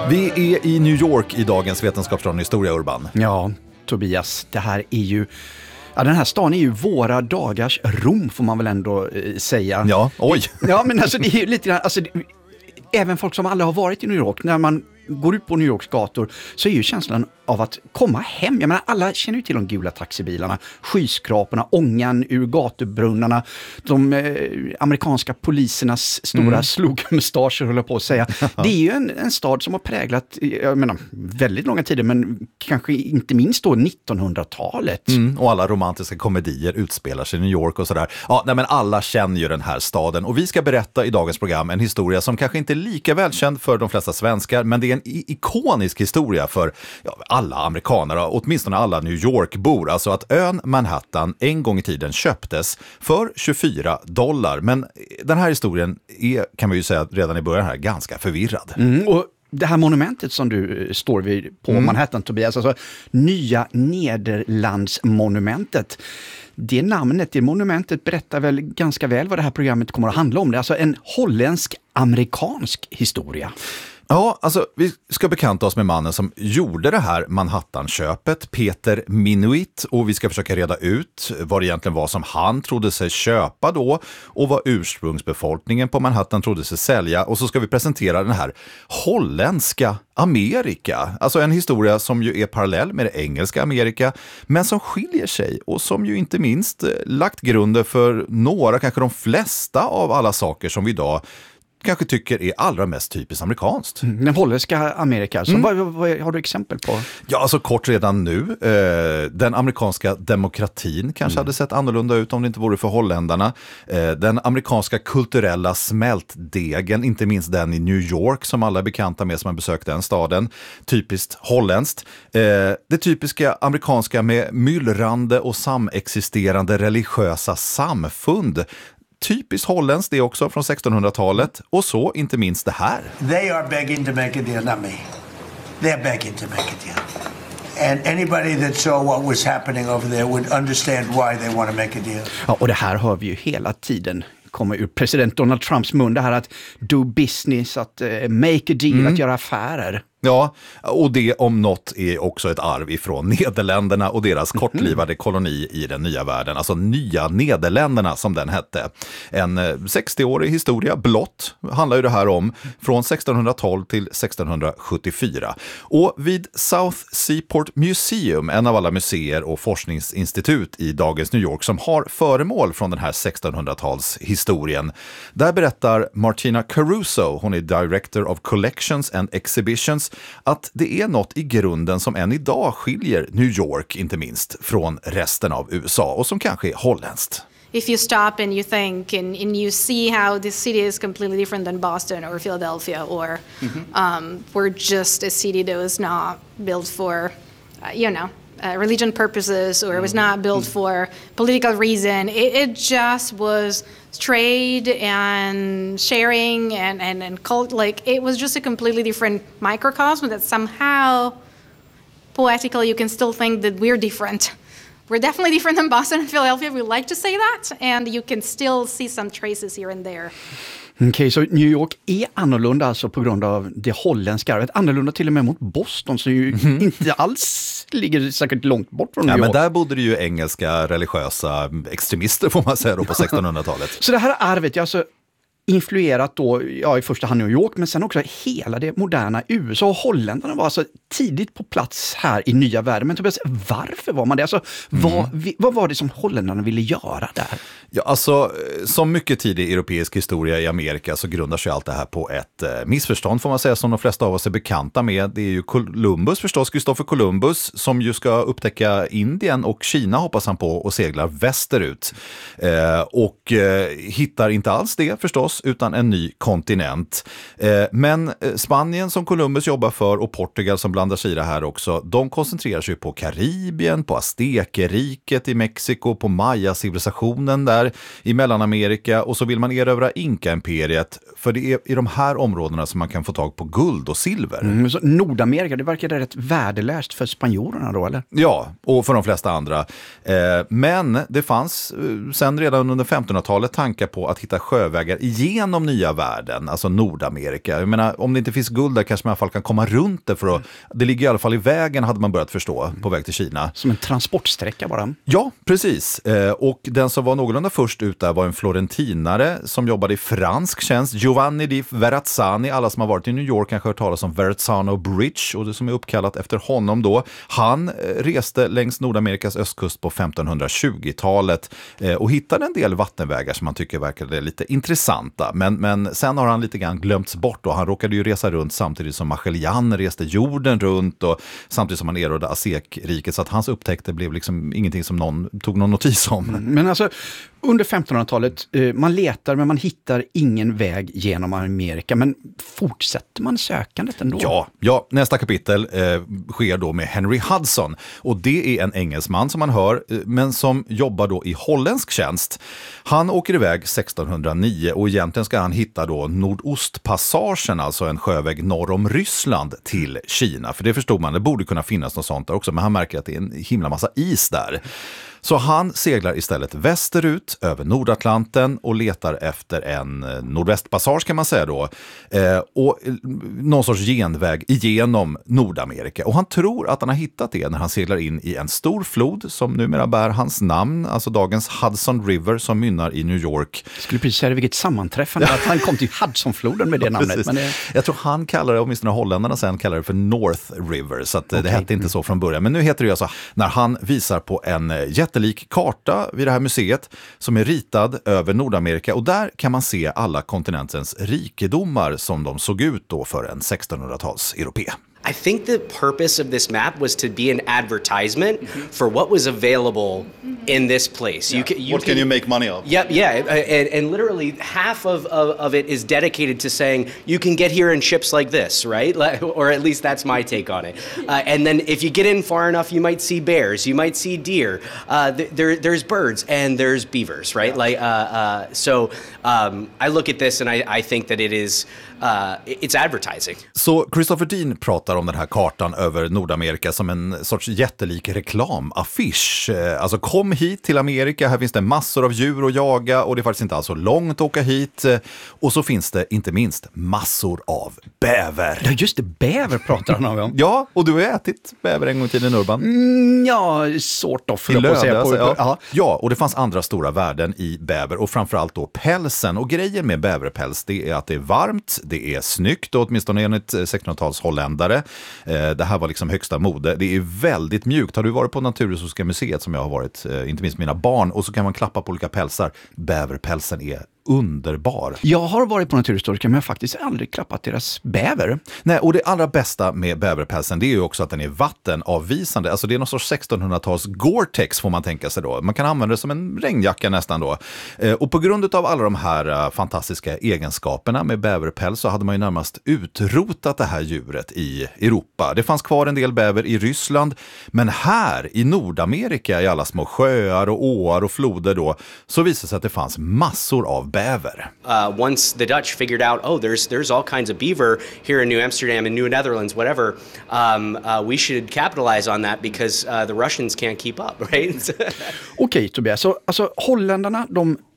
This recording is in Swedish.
Vi är i New York i dagens Vetenskapsradion Historia, Urban. Ja, Tobias, det här är ju... Ja, den här stan är ju våra dagars Rom, får man väl ändå säga. Ja, oj. Ja, men alltså det är ju lite grann... Alltså, även folk som aldrig har varit i New York, när man går ut på New Yorks gator så är ju känslan av att komma hem. Jag menar, alla känner ju till de gula taxibilarna, skyskraporna, ångan ur gatubrunnarna, de amerikanska polisernas stora slogmustascher, håller på att säga. Det är ju en stad som har präglat, jag menar, väldigt långa tider, men kanske inte minst då 1900-talet. Och alla romantiska komedier utspelar sig i New York och sådär. Ja, nej, men alla känner ju den här staden, och vi ska berätta i dagens program en historia som kanske inte är lika välkänd för de flesta svenskar, men det är en ikonisk historia för alla amerikaner, åtminstone alla New York-bor. Alltså att ön Manhattan en gång i tiden köptes för $24. Men den här historien är, kan man ju säga redan i början här, ganska förvirrad. Och det här monumentet som du står vid på Manhattan, Tobias, alltså Nya Nederlandsmonumentet. Det namnet, det monumentet berättar väl ganska väl vad det här programmet kommer att handla om. Det är alltså en holländsk-amerikansk historia. Ja, alltså vi ska bekanta oss med mannen som gjorde det här Manhattan-köpet, Peter Minuit, och vi ska försöka reda ut vad det egentligen var som han trodde sig köpa då och vad ursprungsbefolkningen på Manhattan trodde sig sälja, och så ska vi presentera den här holländska Amerika, alltså en historia som ju är parallell med det engelska Amerika, men som skiljer sig och som ju inte minst lagt grunden för några, kanske de flesta av alla saker som vi idag kanske tycker är allra mest typiskt amerikanskt. Den holländska Amerika. Så vad har du exempel på? Ja, alltså kort redan nu. Den amerikanska demokratin kanske hade sett annorlunda ut om det inte vore för holländarna. Den amerikanska kulturella smältdegen, inte minst den i New York som alla är bekanta med som har besökt den staden. Typiskt holländskt. Det typiska amerikanska med myllrande och samexisterande religiösa samfund. Typiskt holländskt det också från 1600-talet, och så inte minst det här. They are begging to make a deal, not me. They're begging to make a deal. And anybody that saw what was happening over there would understand why they want to make a deal. Ja, och det här hör vi ju hela tiden komma ur president Donald Trumps mun, det här att do business, att make a deal, att göra affärer. Ja, och det om något är också ett arv ifrån Nederländerna och deras kortlivade koloni i den nya världen. Alltså Nya Nederländerna som den hette. En 60-årig historia blott handlar ju det här om från 1612 till 1674. Och vid South Seaport Museum, en av alla museer och forskningsinstitut i dagens New York som har föremål från den här 1600-talshistorien, där berättar Martina Caruso, hon är Director of Collections and Exhibitions, att det är något i grunden som än idag skiljer New York, inte minst, från resten av USA och som kanske är holländskt. If you stop and you think and you see how this city is completely different than Boston or Philadelphia or we're just a city that was not built for, religion purposes, or it was not built for political reason. It just was trade and sharing and cult, like it was just a completely different microcosm that somehow poetically you can still think that we're different. We're definitely different than Boston and Philadelphia. We like to say that, and you can still see some traces here and there. Okej, så New York är annorlunda alltså på grund av det holländska arvet. Annorlunda till och med mot Boston som ju inte alls ligger säkert långt bort från New York. Men där bodde det ju engelska religiösa extremister, får man säga då, på 1600-talet. Så det här arvet är alltså influerat då, i första hand New York, men sen också hela det moderna USA. Och holländarna var alltså tidigt på plats här i nya världen. Men Tobias, varför var man det? Alltså, vad var det som holländarna ville göra där? Ja, alltså, som mycket tidig europeisk historia i Amerika så grundar sig allt det här på ett missförstånd, får man säga, som de flesta av oss är bekanta med. Det är ju Columbus förstås, Christopher Columbus, som ju ska upptäcka Indien och Kina, hoppas han på, och seglar västerut. Och hittar inte alls det förstås, utan en ny kontinent. Men Spanien som Columbus jobbar för och Portugal som blandar sig i det här också, de koncentrerar sig på Karibien, på Aztekeriket i Mexiko, på Maya-civilisationen där i Mellanamerika, och så vill man erövra Inka-imperiet, för det är i de här områdena som man kan få tag på guld och silver. Så Nordamerika, det verkar rätt värdelöst för spanjorerna då, eller? Ja, och för de flesta andra. Men det fanns sen redan under 1500-talet tankar på att hitta sjövägar igenom nya världen, alltså Nordamerika. Jag menar, om det inte finns guld där kanske man i alla fall kan komma runt det, för att, det ligger i alla fall i vägen, hade man börjat förstå, på väg till Kina. Som en transportsträcka bara. Ja, precis. Och den som var någorlunda först ut där var en florentinare som jobbade i fransk tjänst, Giovanni di Verrazzani. Alla som har varit i New York kanske har hört talas om Verrazzano Bridge, och det som är uppkallat efter honom då. Han reste längs Nordamerikas östkust på 1520-talet och hittade en del vattenvägar som man tycker verkade lite intressanta. Men sen har han lite grann glömts bort, och han råkade ju resa runt samtidigt som Magellan reste jorden runt, och samtidigt som han erövrade Azekriket, så att hans upptäckter blev liksom ingenting som någon tog någon notis om. Men alltså, under 1500-talet, man letar men man hittar ingen väg genom Amerika. Men fortsätter man sökandet ändå? Ja, nästa kapitel sker då med Henry Hudson. Och det är en engelsman som man hör, men som jobbar då i holländsk tjänst. Han åker iväg 1609 och egentligen ska han hitta då Nordostpassagen, alltså en sjöväg norr om Ryssland till Kina. För det förstod man, det borde kunna finnas något sånt där också, men han märker att det är en himla massa is där. Så han seglar istället västerut över Nordatlanten och letar efter en nordvästpassage, kan man säga då. Och någon sorts genväg igenom Nordamerika. Och han tror att han har hittat det när han seglar in i en stor flod som numera bär hans namn, alltså dagens Hudson River, som mynnar i New York. Jag skulle precis säga vilket sammanträffande att han kom till Hudsonfloden med det namnet. Men Jag tror han kallar det, åtminstone holländarna sen kallar det för North River, så att det hette inte så från början. Men nu heter det alltså, när han visar på en jättelik karta vid det här museet som är ritad över Nordamerika, och där kan man se alla kontinentens rikedomar som de såg ut då för en 1600-tals europé. I think the purpose of this map was to be an advertisement for what was available in this place. What can you make money of? And literally half of it is dedicated to saying you can get here in ships like this, right? Or at least that's my take on it. And then if you get in far enough, you might see bears, you might see deer. There's birds and there's beavers, right? I look at this and I think that it is it's advertising. Så Christopher Dean pratar om den här kartan över Nordamerika som en sorts jättelik reklamaffisch. Alltså, kom hit till Amerika, här finns det massor av djur att jaga och det är faktiskt inte alls så långt att åka hit. Och så finns det inte minst massor av bäver. Ja, just det, bäver pratar han om. Ja, och du har ätit bäver en gång i tiden, Urban. Ja, sort of. Ja, och det fanns andra stora värden i bäver, och framförallt då pälsen. Och grejen med bäverpäls, det är att det är varmt, det är snyggt, och åtminstone enligt 1600-tals holländare. Det här var liksom högsta mode. Det är väldigt mjukt. Har du varit på Naturhistoriska museet, som jag har varit, inte minst mina barn, och så kan man klappa på olika pälsar. Bäverpälsen är underbar. Jag har varit på Naturhistoriska, men jag har faktiskt aldrig klappat deras bäver. Nej, och det allra bästa med bäverpälsen, det är ju också att den är vattenavvisande. Alltså det är någon sorts 1600-tals Gore-Tex, får man tänka sig då. Man kan använda det som en regnjacka nästan då. Och på grund av alla de här fantastiska egenskaperna med bäverpäls så hade man ju närmast utrotat det här djuret i Europa. Det fanns kvar en del bäver i Ryssland, men här i Nordamerika, i alla små sjöar och åar och floder då, så visade det sig att det fanns massor av bäver. Once the Dutch figured out, there's all kinds of beaver here in New Amsterdam and New Netherlands, whatever, we should capitalize on that because the Russians can't keep up, right? Okej, Tobias. Så alltså, holländarna, de